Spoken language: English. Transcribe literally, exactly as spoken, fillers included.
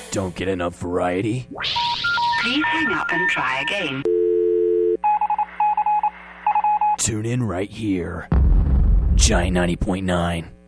Don't get enough variety? Please hang up and try again. Tune in right here. Giant ninety point nine.